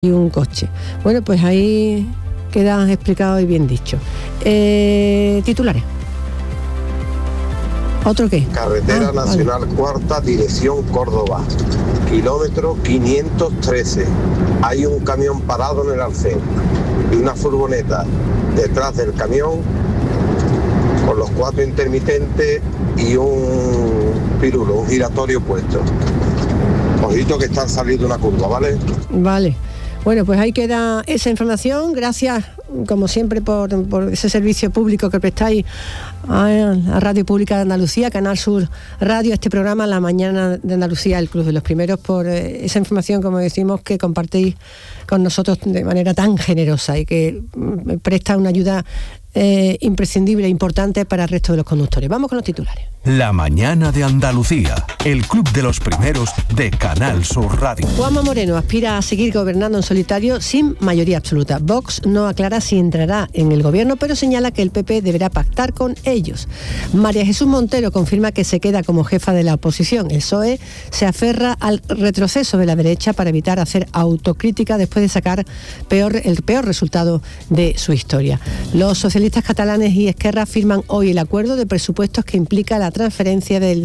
y un coche. Bueno, pues ahí queda explicado y bien dicho. Titulares. ¿Otro qué? Carretera Nacional Cuarta, dirección Córdoba, kilómetro 513. Hay un camión parado en el arcén y una furgoneta detrás del camión con los 4 intermitentes y un pirulo, un giratorio puesto. Ojito que están saliendo una curva, ¿vale? Vale. Bueno, pues ahí queda esa información. Gracias, como siempre, por ese servicio público que prestáis a Radio Pública de Andalucía, Canal Sur Radio, este programa La Mañana de Andalucía, el Club de los Primeros, por esa información, como decimos, que compartís con nosotros de manera tan generosa y que presta una ayuda imprescindible e importante para el resto de los conductores. Vamos con los titulares. La Mañana de Andalucía, el Club de los Primeros de Canal Sur Radio. Juanma Moreno aspira a seguir gobernando en solitario sin mayoría absoluta. Vox no aclara si entrará en el gobierno, pero señala que el PP deberá pactar con ellos. María Jesús Montero confirma que se queda como jefa de la oposición. El PSOE se aferra al retroceso de la derecha para evitar hacer autocrítica después de sacar el peor resultado de su historia. Los socialistas catalanes y Esquerra firman hoy el acuerdo de presupuestos que implica la transferencia de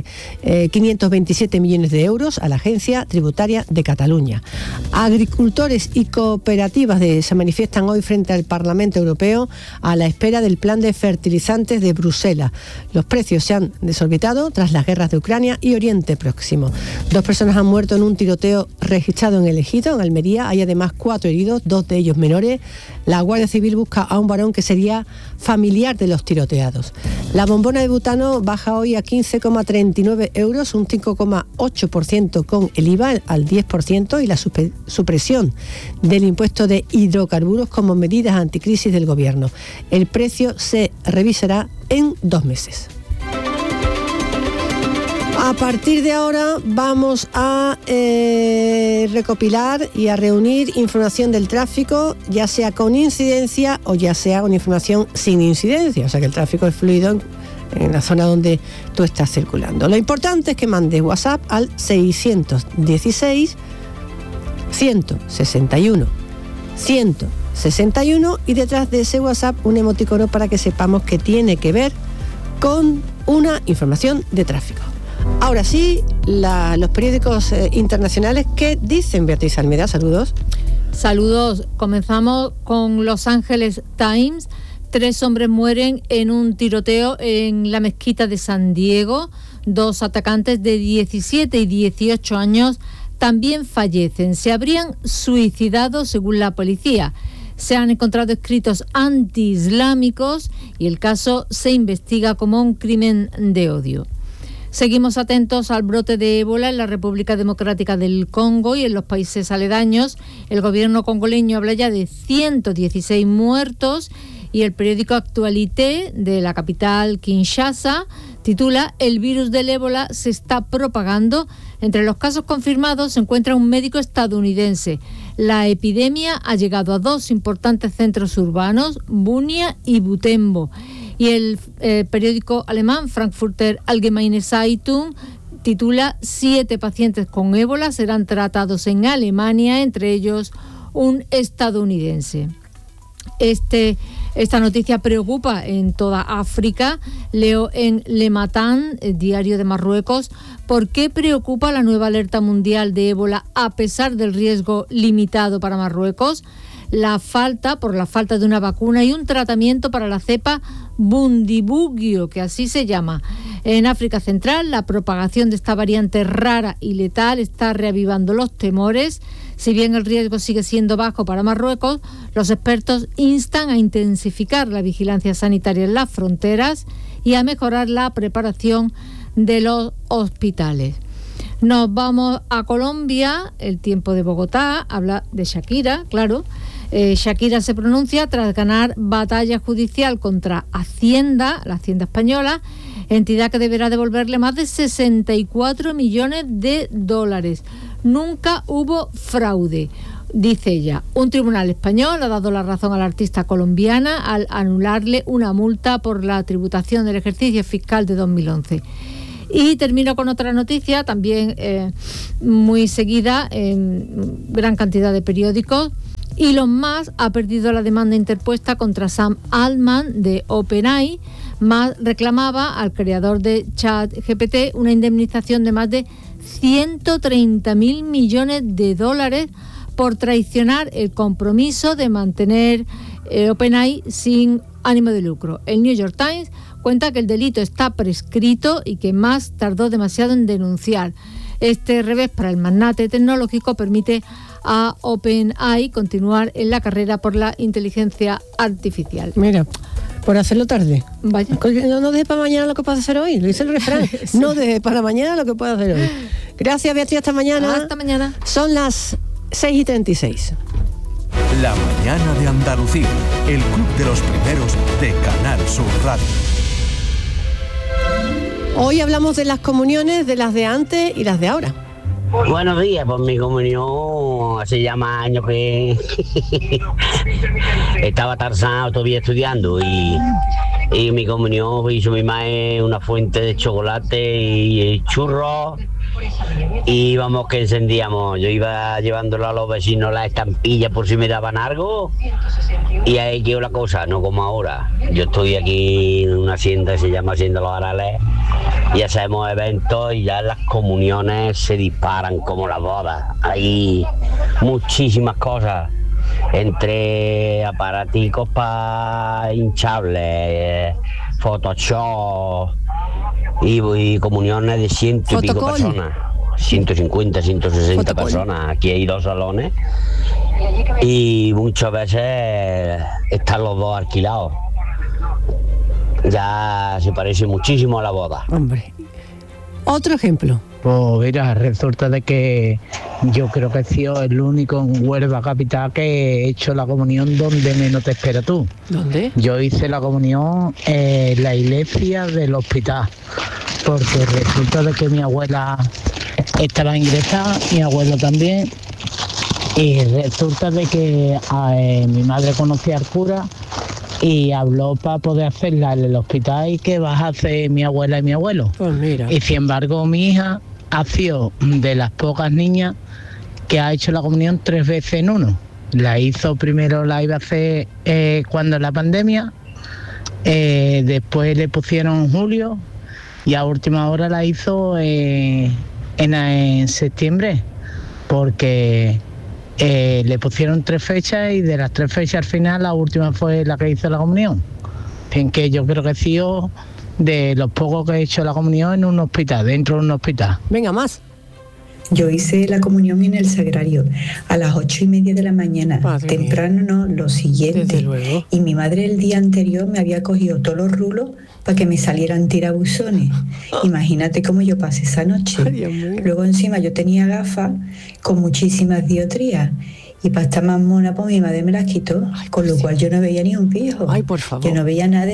527 millones de euros a la Agencia Tributaria de Cataluña. Agricultores y cooperativas se manifiestan hoy frente al Parlamento Europeo a la espera del plan de fertilizantes de Bruselas. Los precios se han desorbitado tras las guerras de Ucrania y Oriente Próximo. 2 personas han muerto en un tiroteo registrado en El Ejido, en Almería. Hay además 4 heridos, 2 de ellos menores. La Guardia Civil busca a un varón que sería familiar de los tiroteados. La bombona de butano baja hoy a 15,39 euros, un 5,8% con el IVA al 10% y la supresión del impuesto de hidrocarburos como medidas anticrisis del Gobierno. El precio se revisará en 2 meses. A partir de ahora vamos a recopilar y a reunir información del tráfico, ya sea con incidencia o ya sea una información sin incidencia, o sea que el tráfico es fluido en la zona donde tú estás circulando. Lo importante es que mandes WhatsApp al 616 161 161 y detrás de ese WhatsApp un emoticono para que sepamos que tiene que ver con una información de tráfico. Ahora sí, los periódicos internacionales, ¿qué dicen, Beatriz Almeida? Saludos. Saludos. Comenzamos con Los Angeles Times. 3 hombres mueren en un tiroteo en la mezquita de San Diego. 2 atacantes de 17 y 18 años también fallecen. Se habrían suicidado, según la policía. Se han encontrado escritos antiislámicos y el caso se investiga como un crimen de odio. Seguimos atentos al brote de ébola en la República Democrática del Congo y en los países aledaños. El gobierno congoleño habla ya de 116 muertos y el periódico Actualité de la capital Kinshasa titula «El virus del ébola se está propagando». Entre los casos confirmados se encuentra un médico estadounidense. La epidemia ha llegado a 2 importantes centros urbanos, Bunia y Butembo. Y el periódico alemán Frankfurter Allgemeine Zeitung titula 7 pacientes con ébola serán tratados en Alemania, entre ellos un estadounidense. Esta noticia preocupa en toda África. Leo en Le Matin, el diario de Marruecos, ¿por qué preocupa la nueva alerta mundial de ébola a pesar del riesgo limitado para Marruecos? Por la falta de una vacuna y un tratamiento para la cepa Bundibugyo, que así se llama. En África Central, la propagación de esta variante rara y letal está reavivando los temores. Si bien el riesgo sigue siendo bajo para Marruecos, los expertos instan a intensificar la vigilancia sanitaria en las fronteras y a mejorar la preparación de los hospitales. Nos vamos a Colombia. El Tiempo de Bogotá habla de Shakira, claro. Shakira se pronuncia tras ganar batalla judicial contra Hacienda, la Hacienda española, entidad que deberá devolverle más de 64 millones de dólares. Nunca hubo fraude, dice ella. Un tribunal español ha dado la razón a la artista colombiana al anularle una multa por la tributación del ejercicio fiscal de 2011. Y termino con otra noticia, también muy seguida en gran cantidad de periódicos. Elon Musk ha perdido la demanda interpuesta contra Sam Altman de OpenAI. Musk reclamaba al creador de ChatGPT una indemnización de más de 130.000 millones de dólares por traicionar el compromiso de mantener OpenAI sin ánimo de lucro. El New York Times cuenta que el delito está prescrito y que Musk tardó demasiado en denunciar. Este revés para el magnate tecnológico permite a OpenAI continuar en la carrera por la inteligencia artificial. Mira, por hacerlo tarde. Vaya. No deje para mañana lo que puedes hacer hoy. Lo dice el refrán. Sí. No deje para mañana lo que puedes hacer hoy. Gracias, Beatriz. Hasta mañana. Hasta mañana. Son las 6:36. La mañana de Andalucía. El club de los primeros de Canal Sur Radio. Hoy hablamos de las comuniones, de las de antes y las de ahora. Buenos días, pues mi comunión hace ya más años que estaba tarzado todavía estudiando y mi comunión hizo mi madre una fuente de chocolate y churros y vamos que encendíamos. Yo iba llevándolo a los vecinos la estampilla por si me daban algo y ahí quedó la cosa, no como ahora. Yo estoy aquí en una hacienda que se llama Hacienda Los Arales y hacemos eventos y ya las comuniones se disparan como las bodas. Hay muchísimas cosas, entre aparaticos para hinchables, Photoshop y comuniones de 100 y pico personas, 150, 160 personas. Aquí hay 2 salones y muchas veces están los 2 alquilados. Ya se parece muchísimo a la boda. Hombre. Otro ejemplo. Pues mira, resulta de que yo creo que he sido el único en Huelva capital que he hecho la comunión donde menos te esperas tú. ¿Dónde? Yo hice la comunión en la iglesia del hospital, porque resulta de que mi abuela estaba ingresada, mi abuelo también, y resulta de que mi madre conocía al cura y habló para poder hacerla en el hospital y que vas a hacer mi abuela y mi abuelo. Pues mira. Y sin embargo mi hija ha sido de las pocas niñas que ha hecho la comunión 3 veces en uno. La hizo primero, la iba a hacer cuando la pandemia, después le pusieron en julio y a última hora la hizo en septiembre, porque le pusieron 3 fechas y de las 3 fechas al final la última fue la que hizo la comunión. En que yo creo que he sido de los pocos que he hecho la comunión en un hospital, dentro de un hospital. Venga, más. Yo hice la comunión en el sagrario a las 8:30 de la mañana. Madre temprano mía. No, lo siguiente. Desde luego. Y mi madre el día anterior me había cogido todos los rulos para que me salieran tirabuzones. Imagínate cómo yo pasé esa noche. Ay, Dios mío. Luego encima yo tenía gafas con muchísimas dioptrías. Y para estar más mona, pues mi madre me las quitó. Ay, con lo cual yo no veía ni un pijo. Ay, por favor. Yo no veía nada.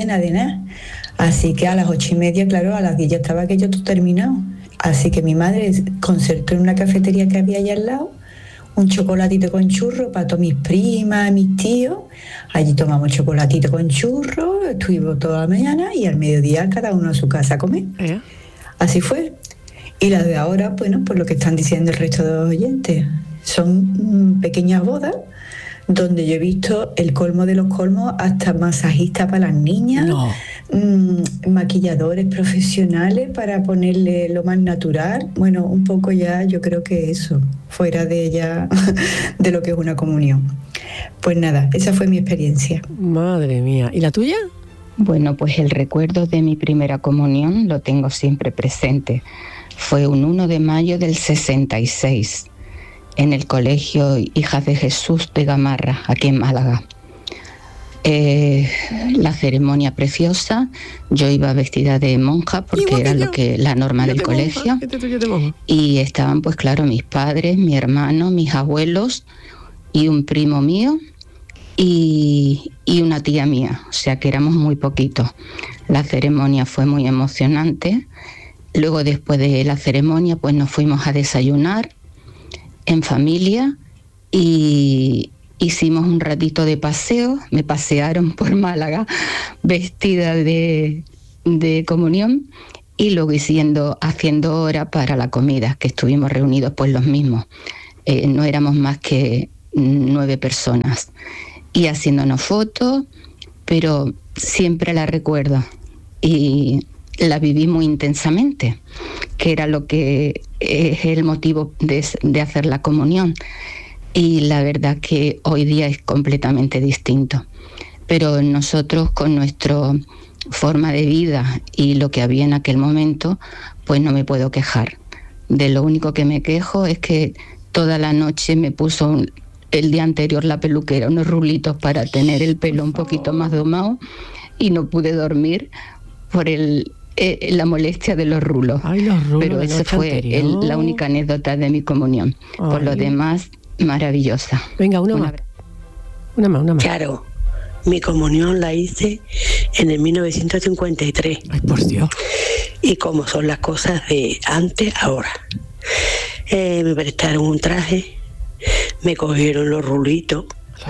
Así que a las 8:30, claro, a las 10 ya estaba aquello todo terminado. Así que mi madre concertó en una cafetería que había allá al lado un chocolatito con churro para todas mis primas, mis tíos. Allí tomamos chocolatito con churro, estuvimos toda la mañana y al mediodía cada uno a su casa a comer. Así fue. Y las de ahora, bueno, pues lo que están diciendo el resto de los oyentes, son pequeñas bodas donde yo he visto el colmo de los colmos, hasta masajistas para las niñas, maquilladores profesionales para ponerle lo más natural. Bueno, un poco ya yo creo que eso, fuera de ella, de lo que es una comunión. Pues nada, esa fue mi experiencia. Madre mía. ¿Y la tuya? Bueno, pues el recuerdo de mi primera comunión lo tengo siempre presente. Fue un 1 de mayo del 66. En el colegio Hijas de Jesús de Gamarra, aquí en Málaga. La ceremonia preciosa, yo iba vestida de monja porque era la norma del colegio. Y estaban, pues claro, mis padres, mi hermano, mis abuelos y un primo mío y una tía mía, o sea que éramos muy poquitos. La ceremonia fue muy emocionante. Luego, después de la ceremonia, pues nos fuimos a desayunar en familia y hicimos un ratito de paseo. Me pasearon por Málaga vestida de comunión y luego haciendo hora para la comida, que estuvimos reunidos pues los mismos. No éramos más que 9 personas. Y haciéndonos fotos, pero siempre la recuerdo. Y la viví muy intensamente, que era lo que es el motivo de hacer la comunión. Y la verdad que hoy día es completamente distinto. Pero nosotros, con nuestra forma de vida y lo que había en aquel momento, pues no me puedo quejar. De lo único que me quejo es que toda la noche me puso el día anterior la peluquera unos rulitos para tener el pelo un poquito más domado y no pude dormir por la molestia de los rulos. Ay, los rulos. Pero esa fue la única anécdota de mi comunión. Ay. Por lo demás, maravillosa. Venga, una más. Claro, mi comunión la hice en el 1953. Ay, por Dios. Y como son las cosas de antes, ahora. Me prestaron un traje, me cogieron los rulitos,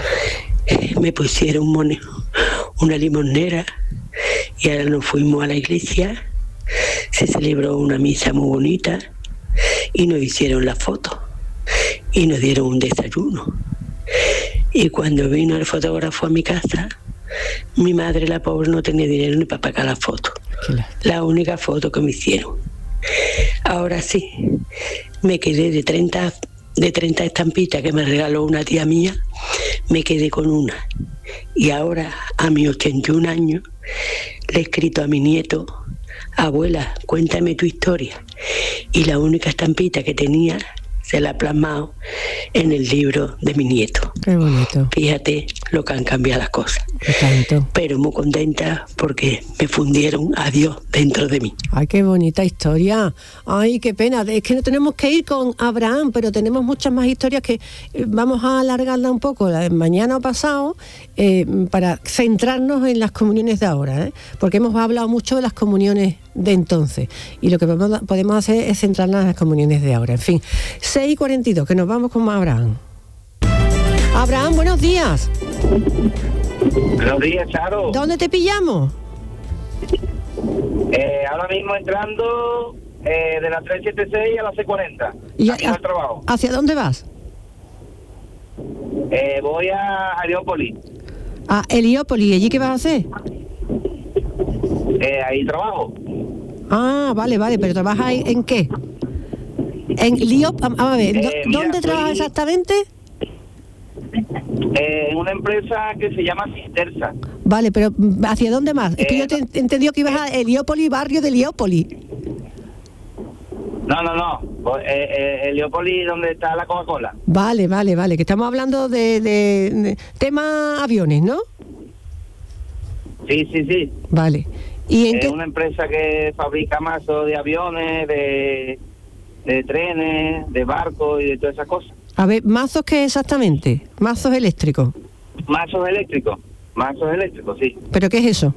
me pusieron una limonera y ahora nos fuimos a la iglesia. Se celebró una misa muy bonita y nos hicieron la foto y nos dieron un desayuno. Y cuando vino el fotógrafo a mi casa, mi madre, la pobre, no tenía dinero ni para pagar la foto. La única foto que me hicieron. Ahora sí, me quedé de 30 estampitas que me regaló una tía mía, me quedé con una. Y ahora, a mis 81 años, le he escrito a mi nieto: abuela, cuéntame tu historia. Y la única estampita que tenía se la ha plasmado en el libro de mi nieto. Qué bonito. Fíjate lo que han cambiado las cosas. Qué tanto. Pero muy contenta porque me fundieron a Dios dentro de mí. Ay, qué bonita historia. Ay, qué pena. Es que no tenemos que ir con Abraham, pero tenemos muchas más historias que vamos a alargarla un poco mañana o pasado para centrarnos en las comuniones de ahora, porque hemos hablado mucho de las comuniones de entonces y lo que podemos hacer es centrarnos en las comuniones de ahora. En fin, 6:42, que nos vamos con Abraham. Abraham, buenos días. Buenos días, Charo. ¿Dónde te pillamos? Ahora mismo entrando de la 376 a la C40. ¿Y aquí en el trabajo. ¿Hacia dónde vas? Voy a Heliópolis. A Heliópolis. ¿Y allí qué vas a hacer? Ahí trabajo. Ah, vale, pero ¿trabajas en qué? En Heliópolis. A ver, ¿dónde trabajas exactamente? En una empresa que se llama Cintersa. Vale, pero ¿hacia dónde más? Es que yo te entendí que ibas a Heliópolis, barrio de Heliópolis. No. Heliópolis, donde está la Coca-Cola. Vale, que estamos hablando de tema aviones, ¿no? Sí. Vale. ¿Y en qué? Una empresa que fabrica mazos de aviones, de trenes, de barcos y de todas esas cosas. A ver, ¿mazos qué exactamente? ¿Mazos eléctricos? Mazos eléctricos, sí. ¿Pero qué es eso?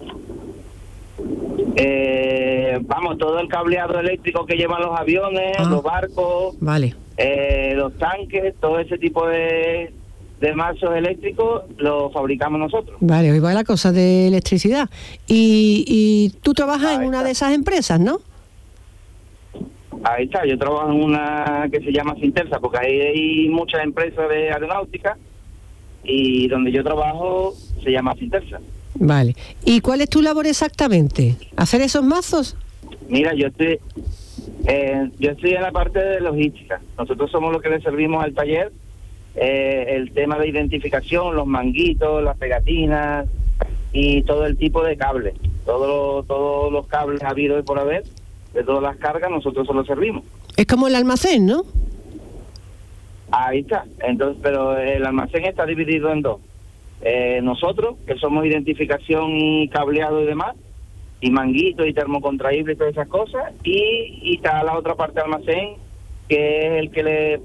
Todo el cableado eléctrico que llevan los aviones, los barcos, vale. Los tanques, todo ese tipo de mazos eléctricos los fabricamos nosotros. Vale, hoy va la cosa de electricidad. Y tú trabajas en una de esas empresas, ¿no? Ahí está, yo trabajo en una que se llama Cintersa, porque ahí hay muchas empresas de aeronáutica y donde yo trabajo se llama Cintersa. Vale. ¿Y cuál es tu labor exactamente? ¿Hacer esos mazos? Mira, yo estoy en la parte de logística. Nosotros somos los que le servimos al taller el tema de identificación, los manguitos, las pegatinas y todo el tipo de cables. Todos los cables habidos y por haber, de todas las cargas, nosotros se los servimos. Es como el almacén, ¿no? Ahí está. Entonces, pero el almacén está dividido en dos. Nosotros, que somos identificación y cableado y demás, y manguito y termocontraíble y todas esas cosas, y está la otra parte del almacén, que es el que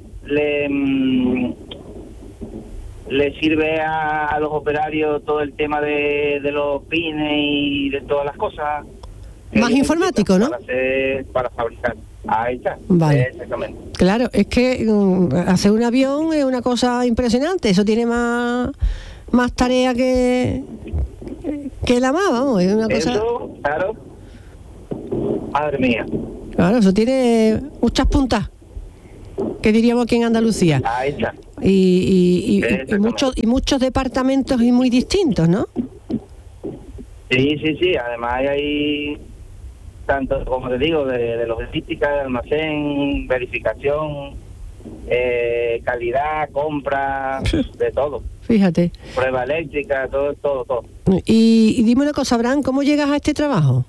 le sirve a los operarios todo el tema de los pines y de todas las cosas. Más informático, ¿no? Para fabricar. Ahí está. Vale. Exactamente. Claro, es que hacer un avión es una cosa impresionante. Eso tiene más tarea que la más, vamos. Es una cosa... Eso, claro. Madre mía. Claro, eso tiene muchas puntas, que diríamos aquí en Andalucía. Ahí está. Y muchos departamentos y muy distintos, ¿no? Sí. Además hay tanto, como te digo, de logística, de almacén, verificación, calidad, compra, de todo. Fíjate. Prueba eléctrica, todo. Y dime una cosa, Abraham, ¿cómo llegas a este trabajo?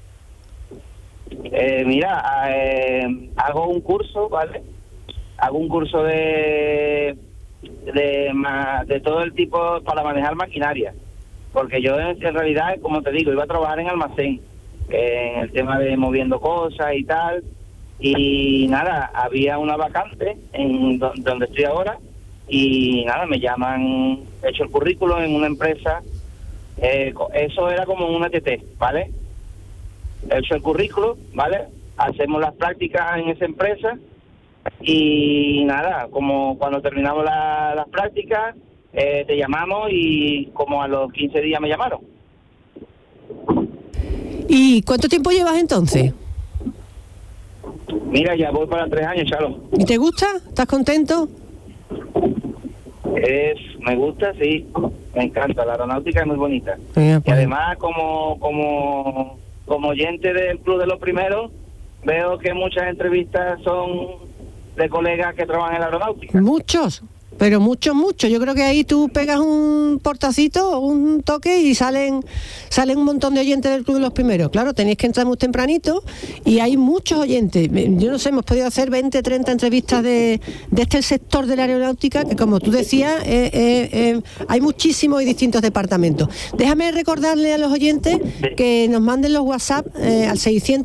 Mira, hago un curso, ¿vale? Hago un curso de todo el tipo para manejar maquinaria, porque yo en realidad, como te digo, iba a trabajar en almacén, en el tema de moviendo cosas y tal, y nada, había una vacante en donde estoy ahora, y nada, me llaman, he hecho el currículum en una empresa, eso era como una TT, ¿vale? He hecho el currículum, ¿vale? Hacemos las prácticas en esa empresa, y nada, como cuando terminamos las prácticas, te llamamos, y como a los 15 días me llamaron. ¿Y cuánto tiempo llevas entonces? Mira, ya voy para 3 años, Chalo. ¿Y te gusta? ¿Estás contento? Me gusta, sí. Me encanta. La aeronáutica es muy bonita. Pues. Y además, como oyente del Club de los Primeros, veo que muchas entrevistas son de colegas que trabajan en la aeronáutica. Muchos. Pero muchos. Yo creo que ahí tú pegas un portacito, un toque, y salen un montón de oyentes del Club de los Primeros. Claro, tenéis que entrar muy tempranito y hay muchos oyentes. Yo no sé, hemos podido hacer 20, 30 entrevistas de este sector de la aeronáutica, que como tú decías, hay muchísimos y distintos departamentos. Déjame recordarle a los oyentes que nos manden los WhatsApp al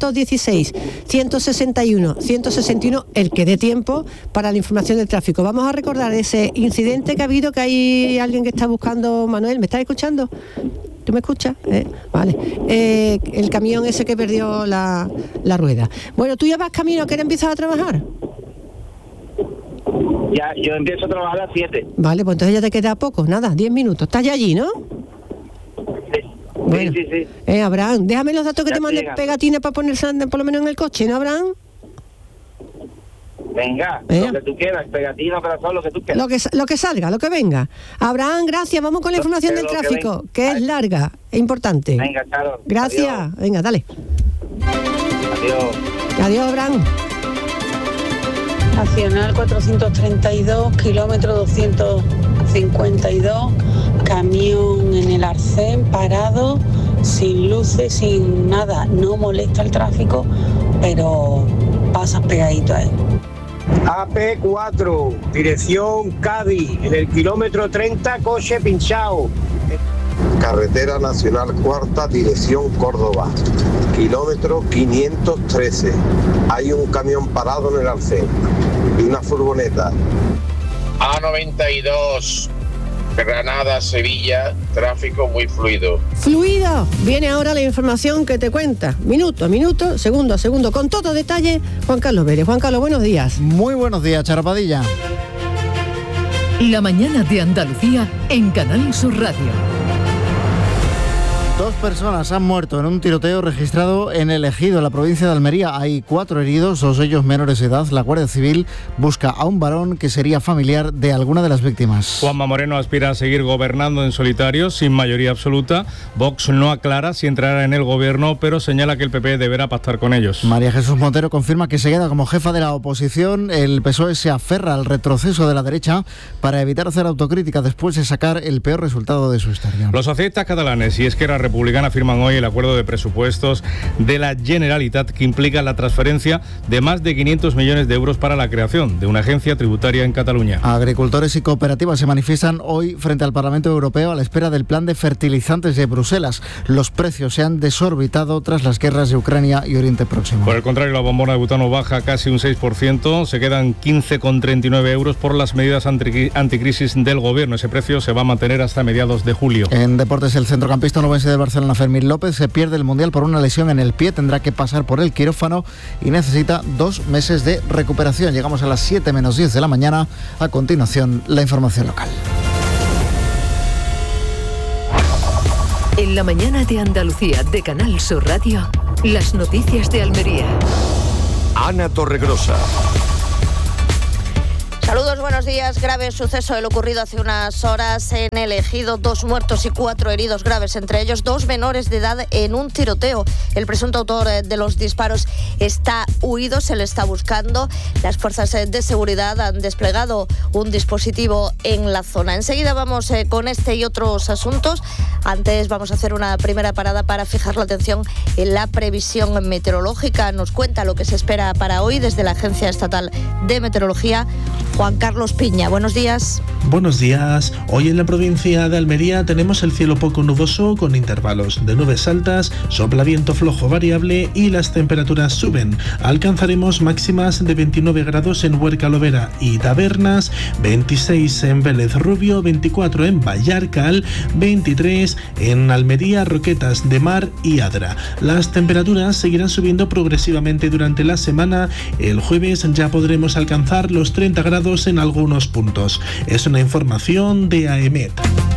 616-161-161, el que dé tiempo para la información del tráfico. Vamos a recordar ese incidente que ha habido, que hay alguien que está buscando. Manuel, ¿me estás escuchando? ¿Tú me escuchas? Vale. El camión ese que perdió la rueda. Bueno, ¿tú ya vas camino? ¿A qué hora empiezas a trabajar? Ya, yo empiezo a trabajar a las 7. Vale, pues entonces ya te queda poco, nada, 10 minutos. ¿Estás ya allí, no? Sí. Bueno, sí. Abraham, déjame los datos que Ya te mande pegatina para ponerse por lo menos en el coche, ¿no, Abraham? Venga, lo que tú quieras, pegatina, corazón, lo que tú quieras. Lo que salga, lo que venga. Abraham, gracias. Vamos con la información del tráfico, que es larga e importante. Venga, claro. Gracias. Adiós. Venga, dale. Adiós, Abraham. Nacional 432, kilómetro 252, camión en el arcén, parado, sin luces, sin nada. No molesta el tráfico, pero pasas pegadito a él. AP4, dirección Cádiz, en el kilómetro 30, coche pinchado. Carretera Nacional Cuarta, dirección Córdoba, kilómetro 513. Hay un camión parado en el arcén y una furgoneta. A92, Granada, Sevilla, tráfico muy fluido. Fluido. Viene ahora la información que te cuenta, minuto a minuto, segundo a segundo, con todo detalle, Juan Carlos Vélez. Juan Carlos, buenos días. Muy buenos días, Charapadilla. La mañana de Andalucía en Canal Sur Radio. 2 personas han muerto en un tiroteo registrado en El Ejido, en la provincia de Almería. Hay 4 heridos, 2 de ellos menores de edad. La Guardia Civil busca a un varón que sería familiar de alguna de las víctimas. Juanma Moreno aspira a seguir gobernando en solitario, sin mayoría absoluta. Vox no aclara si entrará en el gobierno, pero señala que el PP deberá pactar con ellos. María Jesús Montero confirma que se queda como jefa de la oposición. El PSOE se aferra al retroceso de la derecha para evitar hacer autocrítica después de sacar el peor resultado de su historia. Los socialistas catalanes y Esquerra Republicana firman hoy el acuerdo de presupuestos de la Generalitat, que implica la transferencia de más de 500 millones de euros para la creación de una agencia tributaria en Cataluña. Agricultores y cooperativas se manifiestan hoy frente al Parlamento Europeo a la espera del plan de fertilizantes de Bruselas. Los precios se han desorbitado tras las guerras de Ucrania y Oriente Próximo. Por el contrario, la bombona de butano baja casi un 6%, se quedan 15,39 euros por las medidas anticrisis del gobierno. Ese precio se va a mantener hasta mediados de julio. En deportes, el centrocampista onubense del Barcelona, Fermín López, se pierde el Mundial por una lesión en el pie, tendrá que pasar por el quirófano y necesita 2 meses de recuperación. Llegamos a las 7 menos 10 de la mañana. A continuación, la información local. En la mañana de Andalucía de Canal Sur Radio, Las noticias de Almería. Ana Torregrosa. Saludos, buenos días. Grave suceso el ocurrido hace unas horas en El Ejido. 2 muertos y 4 heridos graves, entre ellos 2 menores de edad en un tiroteo. El presunto autor de los disparos está huido, se le está buscando. Las fuerzas de seguridad han desplegado un dispositivo en la zona. Enseguida vamos con este y otros asuntos. Antes vamos a hacer una primera parada para fijar la atención en la previsión meteorológica. Nos cuenta lo que se espera para hoy desde la Agencia Estatal de Meteorología, Juan Carlos Piña. Buenos días. Buenos días. Hoy en la provincia de Almería tenemos el cielo poco nuboso con intervalos de nubes altas, sopla viento flojo variable y las temperaturas suben. Alcanzaremos máximas de 29 grados en Huerca Lovera y Tabernas, 26 en Vélez Rubio, 24 en Vallarcal, 23 en Almería, Roquetas de Mar y Adra. Las temperaturas seguirán subiendo progresivamente durante la semana. El jueves ya podremos alcanzar los 30 grados en algunos puntos. Es una información de AEMET.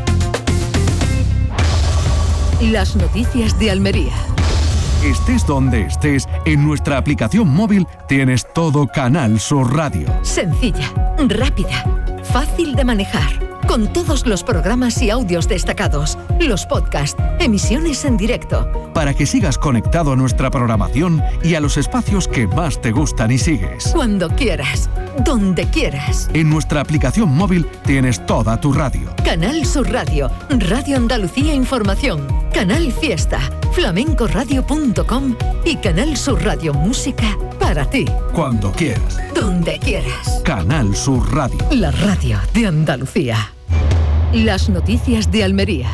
Las noticias de Almería. Estés donde estés, en nuestra aplicación móvil tienes todo Canal Sur Radio. Sencilla, rápida, fácil de manejar, con todos los programas y audios destacados, los podcasts, emisiones en directo. Para que sigas conectado a nuestra programación y a los espacios que más te gustan y sigues. Cuando quieras, donde quieras. En nuestra aplicación móvil tienes toda tu radio. Canal Sur Radio, Radio Andalucía Información, Canal Fiesta, flamencoradio.com y Canal Sur Radio Música para ti. Cuando quieras. Donde quieras. Canal Sur Radio. La radio de Andalucía. Las noticias de Almería.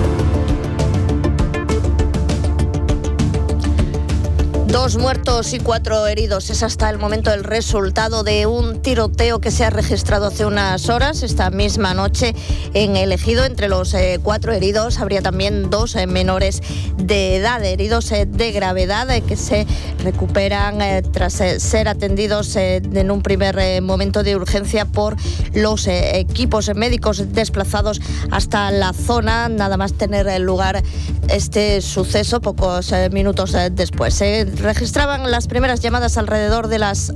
2 muertos y 4 heridos. Es hasta el momento el resultado de un tiroteo que se ha registrado hace unas horas, esta misma noche, en El Ejido. Entre los 4 heridos habría también 2 menores de edad, heridos de gravedad, que se recuperan tras ser atendidos en un primer momento de urgencia por los equipos médicos desplazados hasta la zona, nada más tener lugar este suceso pocos minutos después. Se registraban las primeras llamadas alrededor de las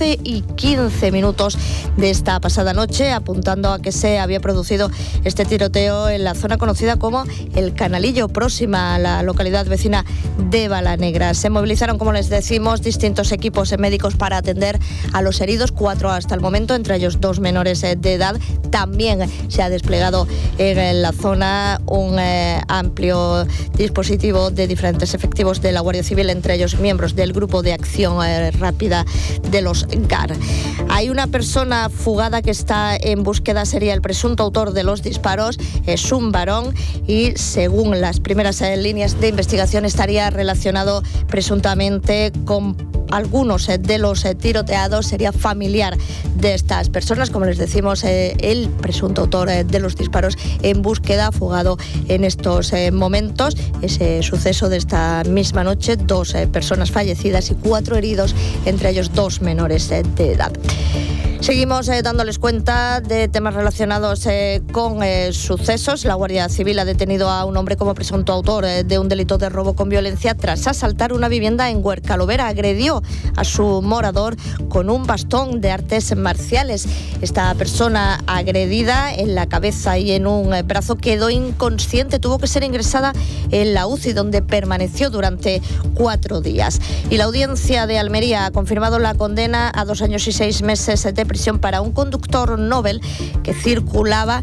11:15 de esta pasada noche, apuntando a que se había producido este tiroteo en la zona conocida como El Canalillo, próxima a la localidad vecina de Balanegra. Se movilizaron, como les decimos, distintos equipos médicos para atender a los heridos, 4 hasta el momento, entre ellos 2 menores de edad. También se ha desplegado en la zona un amplio dispositivo de diferentes efectivos de la Guardia Civil, entre ellos miembros del Grupo de Acción Rápida de los GAR. Hay una persona fugada que está en búsqueda, sería el presunto autor de los disparos. Es un varón y, según las primeras líneas de investigación, estaría relacionado presuntamente con algunos de los tiroteados, sería familiar de estas personas. Como les decimos, el presunto autor de los disparos en búsqueda, fugado en estos momentos. Ese suceso de esta misma noche, 2 personas fallecidas y 4 heridos, entre ellos 2 menores de edad. Seguimos dándoles cuenta de temas relacionados con sucesos. La Guardia Civil ha detenido a un hombre como presunto autor de un delito de robo con violencia tras asaltar una vivienda en Huerca Lovera. Agredió a su morador con un bastón de artes marciales. Esta persona agredida en la cabeza y en un brazo quedó inconsciente. Tuvo que ser ingresada en la UCI, donde permaneció durante 4 días. Y la Audiencia de Almería ha confirmado la condena a 2 años y 6 meses de prisión para un conductor Nobel que circulaba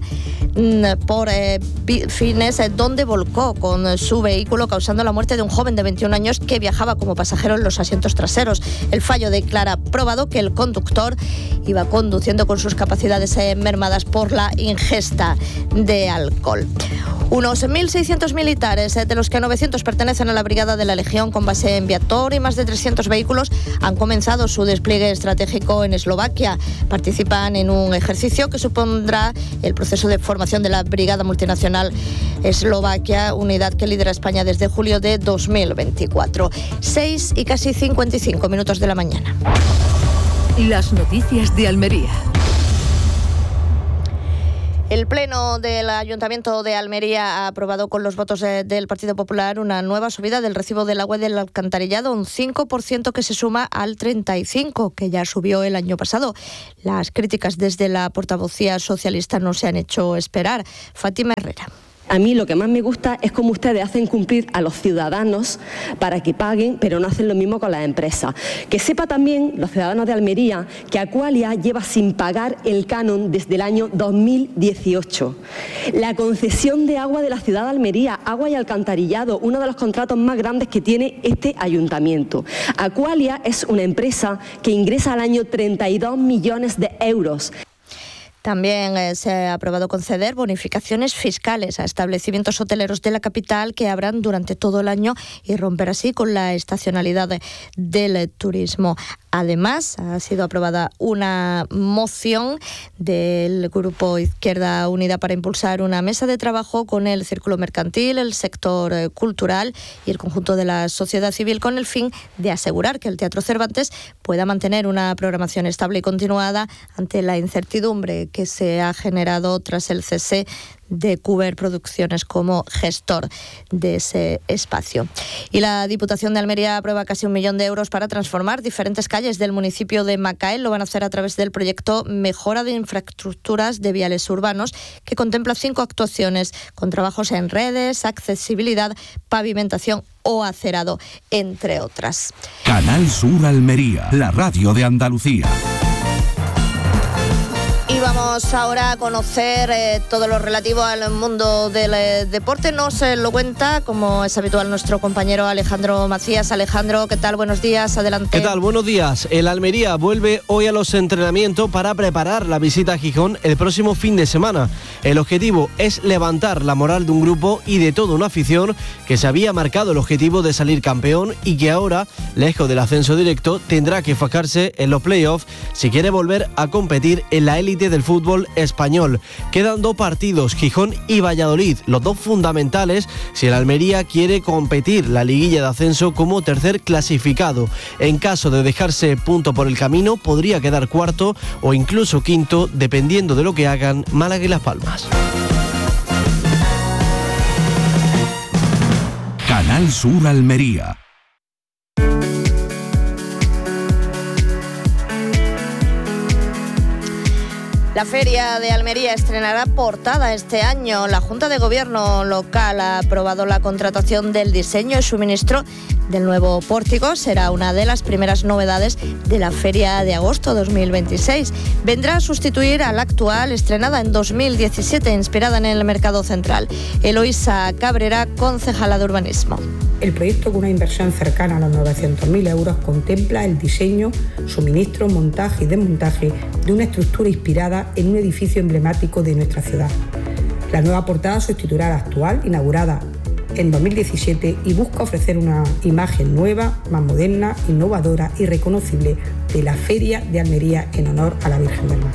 por Fines, donde volcó con su vehículo, causando la muerte de un joven de 21 años que viajaba como pasajero en los asientos traseros. El fallo declara probado que el conductor iba conduciendo con sus capacidades mermadas por la ingesta de alcohol. Unos 1.600 militares, de los que 900 pertenecen a la Brigada de la Legión con base en Viator, y más de 300 vehículos han comenzado su despliegue estratégico en Eslovaquia. Participan en un ejercicio que supondrá el proceso de formación de la Brigada Multinacional Eslovaquia, unidad que lidera España desde julio de 2024. 6 y casi 55 minutos de la mañana. Las noticias de Almería. El Pleno del Ayuntamiento de Almería ha aprobado con los votos del Partido Popular una nueva subida del recibo del agua y del alcantarillado, un 5% que se suma al 35% que ya subió el año pasado. Las críticas desde la portavocía socialista no se han hecho esperar. Fátima Herrera. A mí lo que más me gusta es cómo ustedes hacen cumplir a los ciudadanos para que paguen, pero no hacen lo mismo con las empresas. Que sepa también los ciudadanos de Almería que Aqualia lleva sin pagar el canon desde el año 2018. La concesión de agua de la ciudad de Almería, agua y alcantarillado, uno de los contratos más grandes que tiene este ayuntamiento. Aqualia es una empresa que ingresa al año 32 millones de euros. También se ha aprobado conceder bonificaciones fiscales a establecimientos hoteleros de la capital que abran durante todo el año y romper así con la estacionalidad del turismo. Además, ha sido aprobada una moción del Grupo Izquierda Unida para impulsar una mesa de trabajo con el círculo mercantil, el sector cultural y el conjunto de la sociedad civil con el fin de asegurar que el Teatro Cervantes pueda mantener una programación estable y continuada ante la incertidumbre que se ha generado tras el cese de Cuber Producciones como gestor de ese espacio. Y la Diputación de Almería aprueba casi 1 millón de euros para transformar diferentes calles del municipio de Macael. Lo van a hacer a través del proyecto Mejora de Infraestructuras de Viales Urbanos, que contempla 5 actuaciones con trabajos en redes, accesibilidad, pavimentación o acerado, entre otras. Canal Sur Almería, la radio de Andalucía. Y vamos ahora a conocer todo lo relativo al mundo del deporte. Nos lo cuenta, como es habitual, nuestro compañero Alejandro Macías. Alejandro, ¿qué tal? Buenos días, adelante. ¿Qué tal? Buenos días. El Almería vuelve hoy a los entrenamientos para preparar la visita a Gijón el próximo fin de semana. El objetivo es levantar la moral de un grupo y de toda una afición que se había marcado el objetivo de salir campeón y que ahora, lejos del ascenso directo, tendrá que enfocarse en los playoffs si quiere volver a competir en la élite del fútbol español. Quedan 2 partidos, Gijón y Valladolid, los 2 fundamentales si el Almería quiere competir la liguilla de ascenso como tercer clasificado. En caso de dejarse punto por el camino, podría quedar cuarto o incluso quinto, dependiendo de lo que hagan Málaga y Las Palmas. Canal Sur Almería. La Feria de Almería estrenará portada este año. La Junta de Gobierno local ha aprobado la contratación del diseño y suministro del nuevo pórtico. Será una de las primeras novedades de la Feria de agosto 2026. Vendrá a sustituir a la actual, estrenada en 2017, inspirada en el Mercado Central. Eloísa Cabrera, concejala de Urbanismo. El proyecto, con una inversión cercana a los 900.000 euros, contempla el diseño, suministro, montaje y desmontaje de una estructura inspirada en un edificio emblemático de nuestra ciudad. La nueva portada sustituirá a la actual, inaugurada en 2017, y busca ofrecer una imagen nueva, más moderna, innovadora y reconocible de la Feria de Almería en honor a la Virgen del Mar.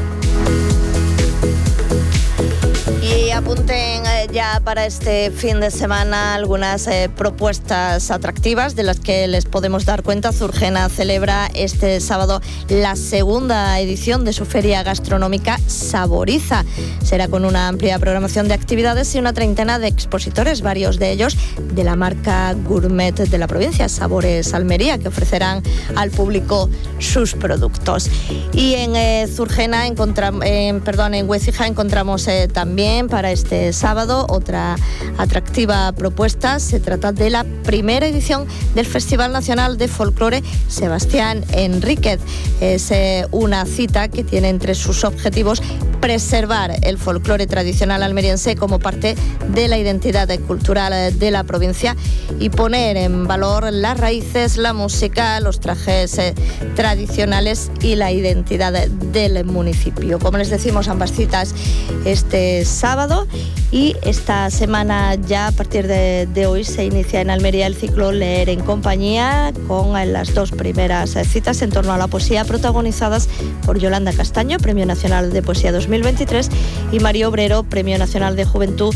Y apunten ya para este fin de semana algunas propuestas atractivas de las que les podemos dar cuenta. Zurgena celebra este sábado la segunda edición de su feria gastronómica Saboriza. Será con una amplia programación de actividades y una treintena de expositores, varios de ellos de la marca gourmet de la provincia, Sabores Almería, que ofrecerán al público sus productos. Y en Zurgena en Huécija encontramos también para este sábado otra atractiva propuesta. Se trata de la primera edición del Festival Nacional de Folclore Sebastián Enríquez. Es una cita que tiene entre sus objetivos preservar el folclore tradicional almeriense como parte de la identidad cultural de la provincia y poner en valor las raíces, la música, los trajes tradicionales y la identidad del municipio. Como les decimos, ambas citas este sábado, y esta semana ya a partir de hoy se inicia en Almería el ciclo Leer en Compañía, con las 2 primeras citas en torno a la poesía protagonizadas por Yolanda Castaño, Premio Nacional de Poesía 2023, y Mario Obrero, Premio Nacional de Juventud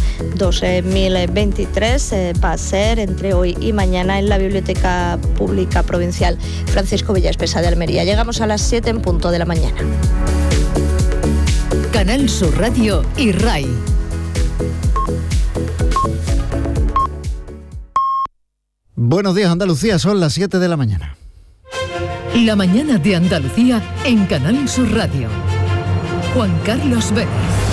2023. Va a ser entre hoy y mañana en la Biblioteca Pública Provincial Francisco Villaespesa de Almería. Llegamos a las 7 en punto de la mañana. Canal Sur Radio y RAI. Buenos días, Andalucía, son las 7 de la mañana. La mañana de Andalucía en Canal Sur Radio. Juan Carlos Vélez.